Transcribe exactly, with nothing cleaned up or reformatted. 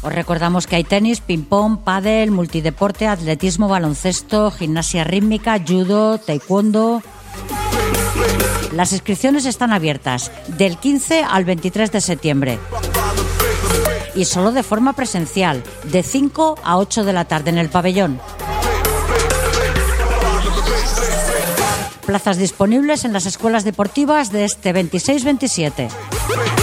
Os recordamos que hay tenis, ping-pong, pádel, multideporte, atletismo, baloncesto, gimnasia rítmica, judo, taekwondo. Las inscripciones están abiertas del quince al veintitrés de septiembre y solo de forma presencial, de cinco a ocho de la tarde en el pabellón. Plazas disponibles en las escuelas deportivas de este veintiséis veintisiete.